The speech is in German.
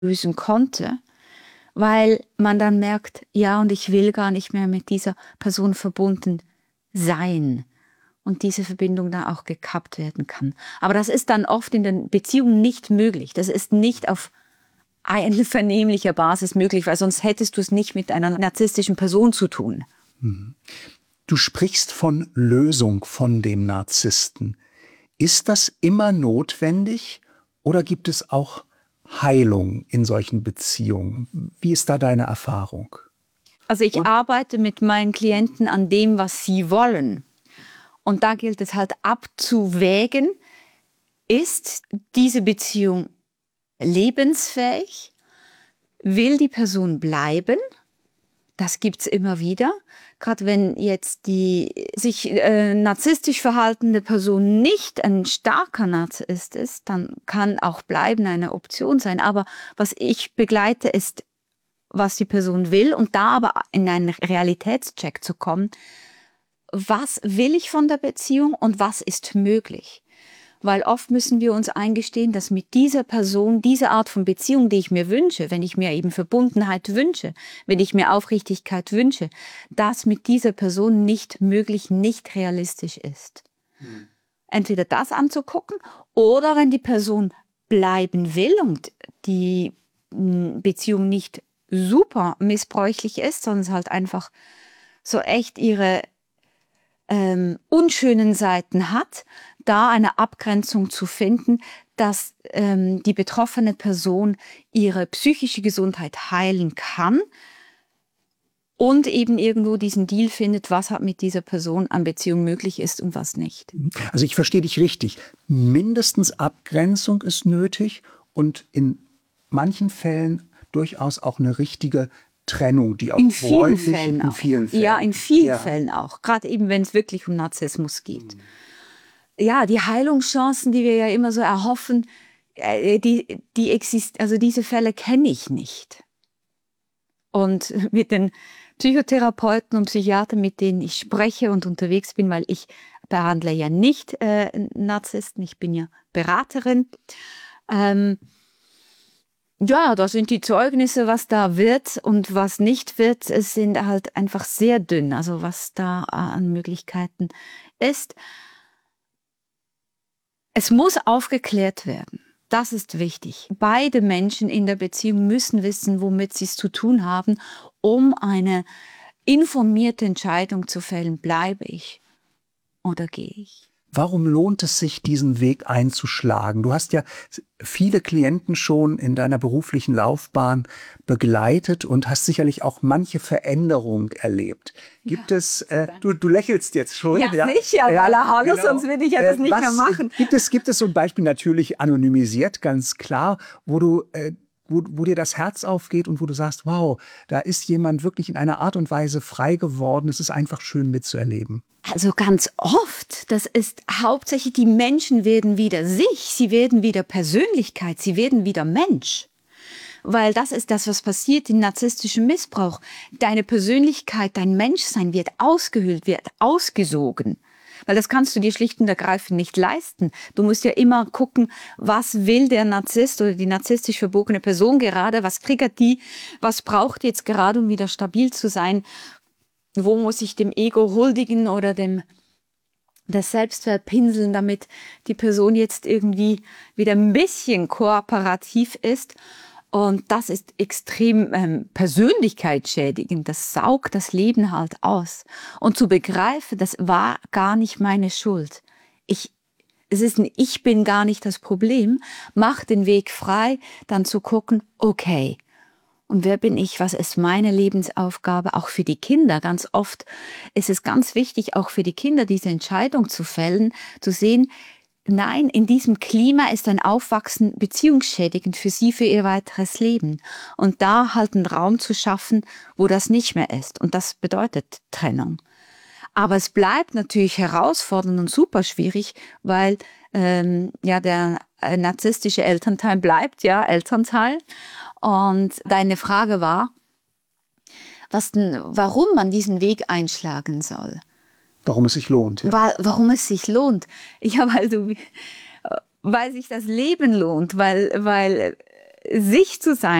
lösen konnte, weil man dann merkt, ja, und ich will gar nicht mehr mit dieser Person verbunden sein und diese Verbindung dann auch gekappt werden kann. Aber das ist dann oft in den Beziehungen nicht möglich. Das ist nicht auf einvernehmlicher Basis möglich, weil sonst hättest du es nicht mit einer narzisstischen Person zu tun. Du sprichst von Lösung von dem Narzissten. Ist das immer notwendig oder gibt es auch Heilung in solchen Beziehungen? Wie ist da deine Erfahrung? Also ich arbeite mit meinen Klienten an dem, was sie wollen. Und da gilt es halt abzuwägen, ist diese Beziehung lebensfähig? Will die Person bleiben? Das gibt's immer wieder. Gerade wenn jetzt die sich narzisstisch verhaltende Person nicht ein starker Narzisst ist, dann kann auch Bleiben eine Option sein. Aber was ich begleite, ist, was die Person will und da aber in einen Realitätscheck zu kommen. Was will ich von der Beziehung und was ist möglich? Weil oft müssen wir uns eingestehen, dass mit dieser Person, diese Art von Beziehung, die ich mir wünsche, wenn ich mir eben Verbundenheit wünsche, wenn ich mir Aufrichtigkeit wünsche, das mit dieser Person nicht möglich, nicht realistisch ist. Entweder das anzugucken oder wenn die Person bleiben will und die Beziehung nicht super missbräuchlich ist, sondern es halt einfach so echt ihre unschönen Seiten hat, da eine Abgrenzung zu finden, dass die betroffene Person ihre psychische Gesundheit heilen kann und eben irgendwo diesen Deal findet, was halt mit dieser Person an Beziehung möglich ist und was nicht. Also ich verstehe dich richtig. Mindestens Abgrenzung ist nötig und in manchen Fällen durchaus auch eine richtige Trennung, die auch in vielen Fällen Ja, in vielen Fällen auch. Gerade eben, wenn es wirklich um Narzissmus geht. Ja, die Heilungschancen, die wir ja immer so erhoffen, also diese Fälle kenne ich nicht. Und mit den Psychotherapeuten und Psychiatern, mit denen ich spreche und unterwegs bin, weil ich behandle ja nicht Narzissten, ich bin ja Beraterin, ja, da sind die Zeugnisse, was da wird und was nicht wird, es sind halt einfach sehr dünn, also was da an Möglichkeiten ist. Es muss aufgeklärt werden. Das ist wichtig. Beide Menschen in der Beziehung müssen wissen, womit sie es zu tun haben, um eine informierte Entscheidung zu fällen. Bleibe ich oder gehe ich? Warum lohnt es sich, diesen Weg einzuschlagen? Du hast ja viele Klienten schon in deiner beruflichen Laufbahn begleitet und hast sicherlich auch manche Veränderung erlebt. Gibt es, du lächelst jetzt schon. Ja, nicht, ja, hallo, genau. Sonst würde ich ja das nicht mehr machen. Gibt es so ein Beispiel, natürlich anonymisiert, ganz klar, wo du wo dir das Herz aufgeht und wo du sagst, wow, da ist jemand wirklich in einer Art und Weise frei geworden. Es ist einfach schön mitzuerleben. Also ganz oft, das ist hauptsächlich, die Menschen werden wieder sich, sie werden wieder Persönlichkeit, sie werden wieder Mensch. Weil das ist das, was passiert im narzisstischen Missbrauch. Deine Persönlichkeit, dein Menschsein wird ausgehöhlt, wird ausgesogen. Weil das kannst du dir schlicht und ergreifend nicht leisten. Du musst ja immer gucken, was will der Narzisst oder die narzisstisch verbogene Person gerade, was triggert die, was braucht jetzt gerade, um wieder stabil zu sein, wo muss ich dem Ego huldigen oder das Selbstwert pinseln, damit die Person jetzt irgendwie wieder ein bisschen kooperativ ist. Und das ist extrem persönlichkeitsschädigend. Das saugt das Leben halt aus. Und zu begreifen, das war gar nicht meine Schuld. Ich bin gar nicht das Problem. Mach den Weg frei, dann zu gucken, okay, und wer bin ich? Was ist meine Lebensaufgabe? Auch für die Kinder. Ganz oft ist es ganz wichtig, auch für die Kinder diese Entscheidung zu fällen, zu sehen, nein, in diesem Klima ist ein Aufwachsen beziehungsschädigend für sie, für ihr weiteres Leben. Und da halt einen Raum zu schaffen, wo das nicht mehr ist. Und das bedeutet Trennung. Aber es bleibt natürlich herausfordernd und super schwierig, weil der narzisstische Elternteil bleibt ja Elternteil. Und deine Frage war, warum man diesen Weg einschlagen soll. Warum es sich lohnt. Ja. Warum es sich lohnt. Ja, weil sich das Leben lohnt, weil sich zu sein.